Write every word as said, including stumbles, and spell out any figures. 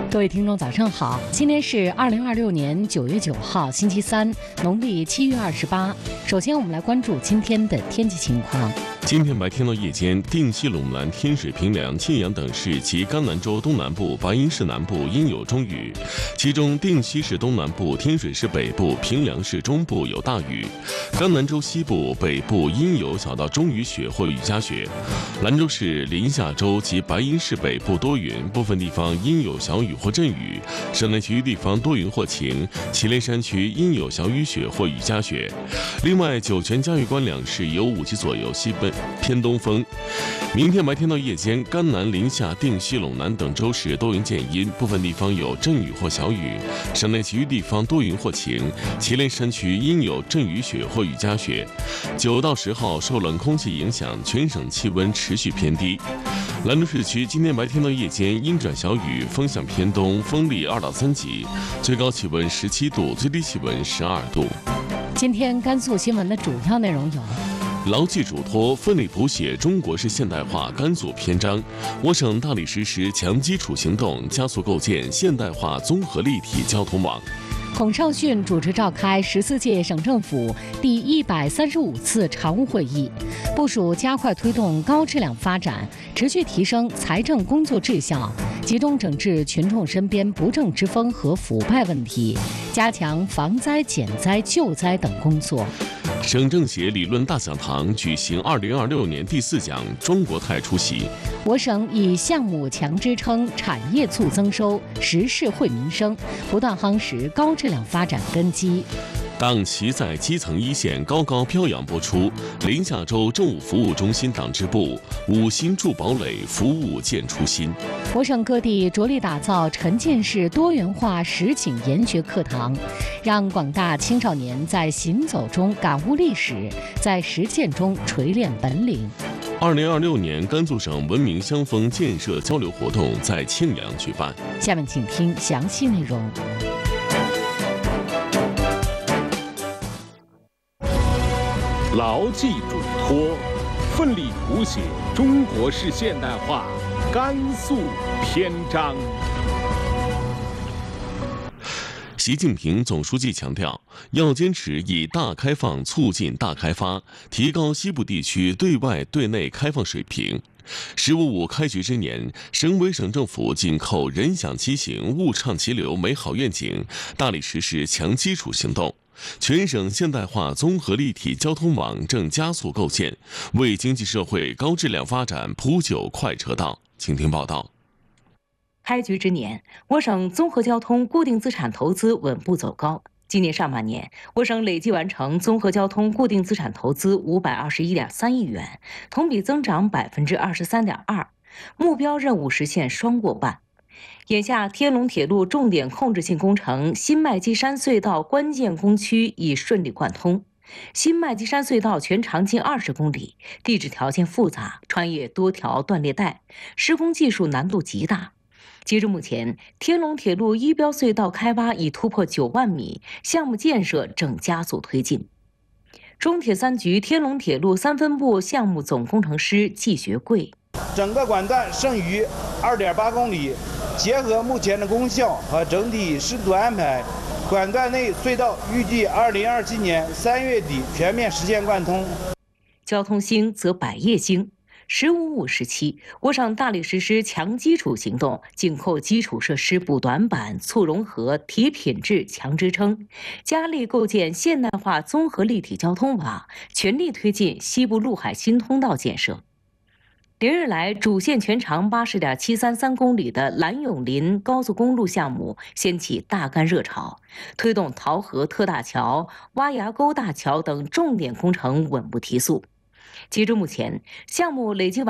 各位听众，早上好！今天是二零二六年九月九号，星期三，农历七月二十八。首先，我们来关注今天的天气情况。 今天白天到夜间，定西陇南、天水、平凉、沁阳等市及甘南州东南部、白银市南部阴有中雨，其中定西市东南部、天水市北部、平凉市中部有大雨，甘南州西部、北部阴有小到中雨雪或雨夹雪，兰州市、临夏州及白银市北部多云，部分地方阴有小雨或阵雨，省内其余地方多云或晴，祁连山区阴有小雨雪或雨夹雪。另外，酒泉、嘉峪关两市有五级左右西北偏东风。明天白天到夜间，甘南、临夏、定西陇南等州市多云见阴，部分地方有阵雨或小雨，省内其余地方多云或晴，祁连山区阴有阵雨雪或雨夹雪。九到十号受冷空气影响，全省气温持续偏低。兰州市区今天白天到夜间阴转小雨，风向偏东，风力二到三级，最高气温十七度，最低气温十二度。 今天甘肃新闻的主要内容有： 牢记嘱托，奋力谱写中国式现代化甘肃篇章。我省大力实施强基础行动，加速构建现代化综合立体交通网。 孔少迅主持召开十四届省政府第一百三十五次常务会议，部署加快推动高质量发展，持续提升财政工作质效，集中整治群众身边不正之风和腐败问题，加强防灾减灾救灾等工作。 省政协理论大讲堂举行二零二六年第四讲中国态出席。 我省以项目强支撑，产业促增收，实事惠民生，不断夯实高质量发展根基。 党旗在基层一线高高飘扬播出。临夏州政务服务中心党支部五星筑堡垒，服务见初心。 我省各地着力打造沉浸式多元化实景研学课堂，让广大青少年在行走中感悟历史，在实践中锤炼本领。 二零二六年甘肃省文明乡风建设交流活动在庆阳举办。 下面请听详细内容。 牢记嘱托，奋力谱写中国式现代化甘肃篇章。 习近平总书记强调，要坚持以大开放促进大开发，提高西部地区对外对内开放水平。十五五开局之年，省委省政府紧扣人享其行、物畅其流美好愿景，大力实施强基础行动。全省现代化综合立体交通网正加速构建，为经济社会高质量发展铺就快车道。请听报道。 开局之年，我省综合交通固定资产投资稳步走高。今年上半年，我省累计完成综合交通固定资产投资五百二十一点三亿元，同比增长百分之二十三点二，目标任务实现双过半。眼下，天龙铁路重点控制性工程新麦积山隧道关键工区已顺利贯通。新麦积山隧道全长近二十公里，地质条件复杂，穿越多条断裂带，施工技术难度极大。截至目前，天龙铁路一标隧道开挖已突破九万米，项目建设正加速推进。中铁三局天龙铁路三分部项目总工程师季学贵： 整个管段剩余二点八公里，结合目前的功效和整体湿度安排，管段内隧道预计二零二七年三月底全面实现贯通。 交通兴则百业兴。十五五时期，我省大力实施强基础行动，紧扣基础设施补短板、促融合、提品质、强支撑，加力构建现代化综合立体交通网，全力推进西部陆海新通道建设。连日来，主线全长八十点七三三公里的兰永林高速公路项目掀起大干热潮，推动桃河特大桥、挖崖沟大桥等重点工程稳步提速。截至目前，项目累计完